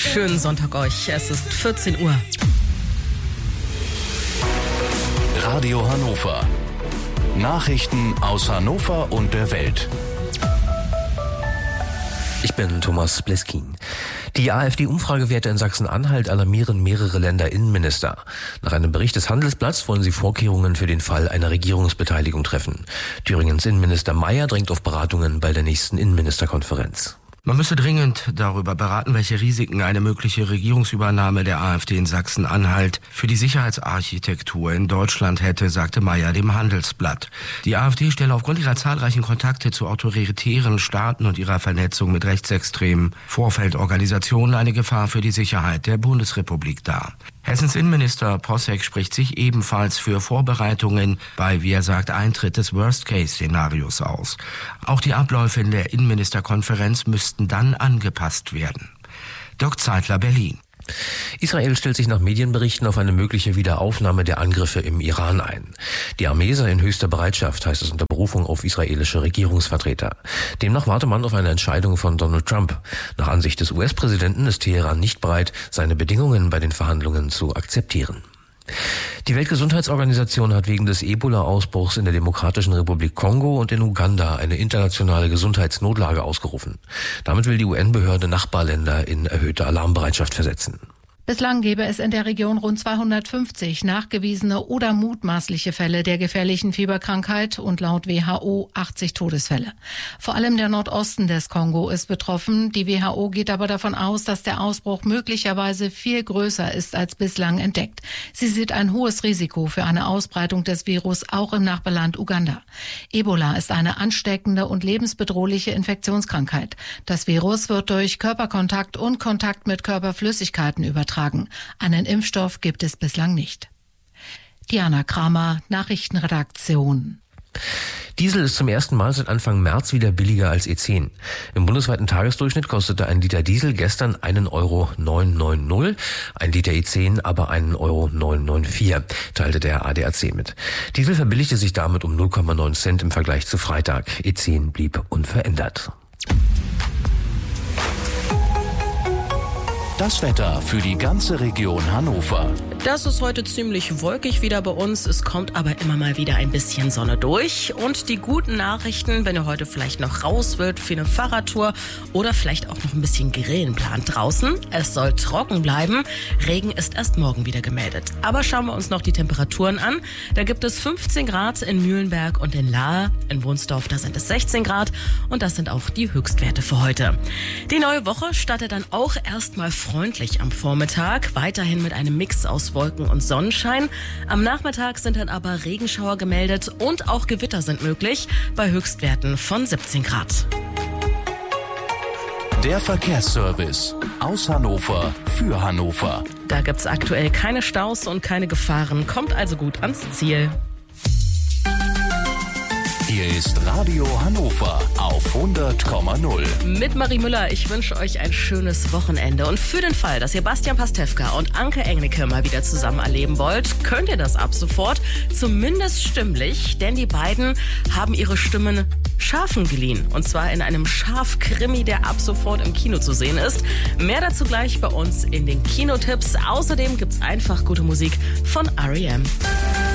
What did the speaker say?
Schönen Sonntag euch. Es ist 14 Uhr. Radio Hannover. Nachrichten aus Hannover und der Welt. Ich bin Thomas Bleskin. Die AfD-Umfragewerte in Sachsen-Anhalt alarmieren mehrere Länderinnenminister. Nach einem Bericht des Handelsblatts wollen sie Vorkehrungen für den Fall einer Regierungsbeteiligung treffen. Thüringens Innenminister Mayer drängt auf Beratungen bei der nächsten Innenministerkonferenz. Man müsse dringend darüber beraten, welche Risiken eine mögliche Regierungsübernahme der AfD in Sachsen-Anhalt für die Sicherheitsarchitektur in Deutschland hätte, sagte Mayer dem Handelsblatt. Die AfD stelle aufgrund ihrer zahlreichen Kontakte zu autoritären Staaten und ihrer Vernetzung mit rechtsextremen Vorfeldorganisationen eine Gefahr für die Sicherheit der Bundesrepublik dar. Hessens Innenminister Posseck spricht sich ebenfalls für Vorbereitungen bei, wie er sagt, Eintritt des Worst-Case-Szenarios aus. Auch die Abläufe in der Innenministerkonferenz müssten dann angepasst werden. Dirk Zeitler, Berlin. Israel stellt sich nach Medienberichten auf eine mögliche Wiederaufnahme der Angriffe im Iran ein. Die Armee sei in höchster Bereitschaft, heißt es unter Berufung auf israelische Regierungsvertreter. Demnach warte man auf eine Entscheidung von Donald Trump. Nach Ansicht des US-Präsidenten ist Teheran nicht bereit, seine Bedingungen bei den Verhandlungen zu akzeptieren. Die Weltgesundheitsorganisation hat wegen des Ebola-Ausbruchs in der Demokratischen Republik Kongo und in Uganda eine internationale Gesundheitsnotlage ausgerufen. Damit will die UN-Behörde Nachbarländer in erhöhte Alarmbereitschaft versetzen. Bislang gäbe es in der Region rund 250 nachgewiesene oder mutmaßliche Fälle der gefährlichen Fieberkrankheit und laut WHO 80 Todesfälle. Vor allem der Nordosten des Kongo ist betroffen. Die WHO geht aber davon aus, dass der Ausbruch möglicherweise viel größer ist als bislang entdeckt. Sie sieht ein hohes Risiko für eine Ausbreitung des Virus auch im Nachbarland Uganda. Ebola ist eine ansteckende und lebensbedrohliche Infektionskrankheit. Das Virus wird durch Körperkontakt und Kontakt mit Körperflüssigkeiten übertragen. Einen Impfstoff gibt es bislang nicht. Diana Kramer, Nachrichtenredaktion. Diesel ist zum ersten Mal seit Anfang März wieder billiger als E10. Im bundesweiten Tagesdurchschnitt kostete ein Liter Diesel gestern 1,990 €, ein Liter E10 aber 1,994 €, teilte der ADAC mit. Diesel verbilligte sich damit um 0,9 Cent im Vergleich zu Freitag. E10 blieb unverändert. Das Wetter für die ganze Region Hannover. Das ist heute ziemlich wolkig wieder bei uns. Es kommt aber immer mal wieder ein bisschen Sonne durch. Und die guten Nachrichten, wenn ihr heute vielleicht noch raus wollt für eine Fahrradtour oder vielleicht auch noch ein bisschen Grillen plant draußen. Es soll trocken bleiben. Regen ist erst morgen wieder gemeldet. Aber schauen wir uns noch die Temperaturen an. Da gibt es 15 Grad in Mühlenberg und in Lahr. In Wunsdorf, da sind es 16 Grad. Und das sind auch die Höchstwerte für heute. Die neue Woche startet dann auch erstmal freundlich am Vormittag. Weiterhin mit einem Mix aus Wolken und Sonnenschein. Am Nachmittag sind dann aber Regenschauer gemeldet und auch Gewitter sind möglich bei Höchstwerten von 17 Grad. Der Verkehrsservice aus Hannover für Hannover. Da gibt's aktuell keine Staus und keine Gefahren. Kommt also gut ans Ziel. Hier ist Radio Hannover auf 100,0. Mit Marie Müller, ich wünsche euch ein schönes Wochenende. Und für den Fall, dass ihr Bastian Pastewka und Anke Engelke mal wieder zusammen erleben wollt, könnt ihr das ab sofort, zumindest stimmlich, denn die beiden haben ihre Stimmen Schafen geliehen. Und zwar in einem Schaf-Krimi, der ab sofort im Kino zu sehen ist. Mehr dazu gleich bei uns in den Kinotipps. Außerdem gibt's einfach gute Musik von R.E.M.